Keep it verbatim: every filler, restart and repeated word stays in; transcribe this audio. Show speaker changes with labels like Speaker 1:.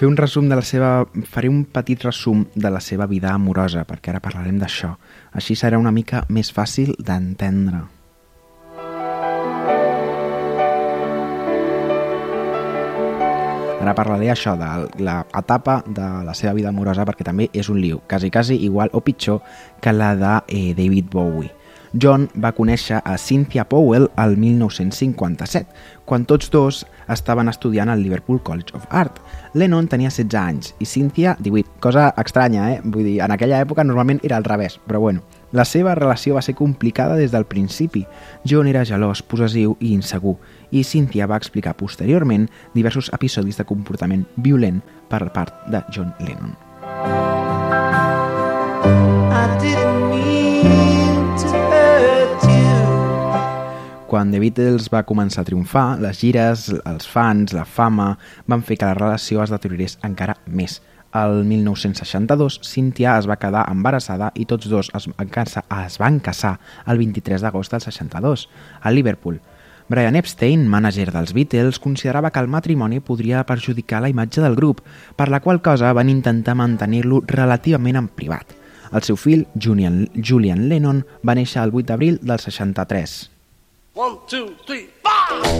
Speaker 1: fer un resum de la seva... faré un petit resum de la seva vida amorosa, perquè ara parlarem d'això. Així serà una mica més fàcil d'entendre. Ara parlaré això de l'etapa de la seva vida amorosa perquè també és un lío, quasi, quasi igual o pitjor que la de eh, David Bowie. John va conèixer a Cynthia Powell el mil nou-cents cinquanta-set, quan tots dos estaven estudiant al Liverpool College of Art. Lennon tenia setze anys i Cynthia divuit, cosa estranya, eh? Vull dir, en aquella època normalment era al revés, però bueno. La seva relació va ser complicada des del principi. John era gelós, possessiu i insegur, i Cynthia va explicar posteriorment diversos episodis de comportament violent per part de John Lennon. Quan The Beatles va començar a triomfar, les gires, els fans, la fama, van fer que la relació es deteriorés encara més. El mil nou-cents seixanta-dos, Cynthia es va quedar embarassada i tots dos es van casar, es van casar el vint-i-tres d'agost del seixanta-dos, a Liverpool. Brian Epstein, mànager dels Beatles, considerava que el matrimoni podria perjudicar la imatge del grup, per la qual cosa van intentar mantenir-lo relativament en privat. El seu fill, Julian, Julian Lennon, va néixer el vuit d'abril del seixanta-tres.
Speaker 2: One, two, three, five!